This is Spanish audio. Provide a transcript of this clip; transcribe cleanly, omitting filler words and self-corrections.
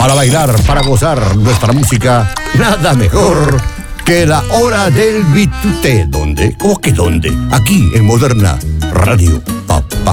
Para bailar, para gozar nuestra música, nada mejor que la hora del Bituté. ¿Dónde? ¿Cómo que dónde? Aquí en Moderna Radio.